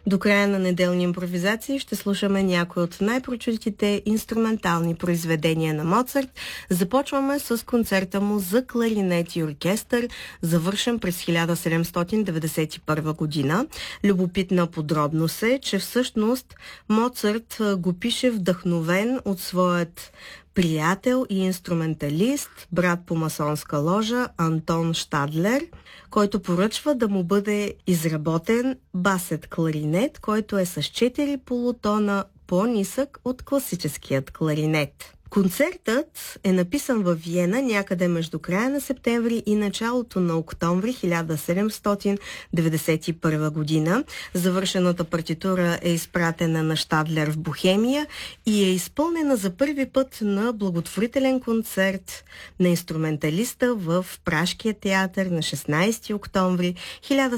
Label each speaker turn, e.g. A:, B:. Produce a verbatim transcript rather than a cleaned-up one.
A: До края на неделни импровизации ще слушаме някои от най-прочутите инструментални произведения на Моцарт. Започваме с концерта му за кларинет и оркестър, завършен през хиляда седемстотин деветдесет и първа година. Любопитна подробност е, че всъщност Моцарт го пише вдъхновен от своят приятел и инструменталист, брат по масонска ложа Антон Щадлер, който поръчва да му бъде изработен басет кларинет, който е с четири полутона по-нисък от класическият кларинет. Концертът е написан във Виена някъде между края на септември и началото на октомври хиляда седемстотин деветдесет и първа година. Завършената партитура е изпратена на Щадлер в Бохемия и е изпълнена за първи път на благотворителен концерт на инструменталиста в Пражкия театър на шестнадесети октомври хиляда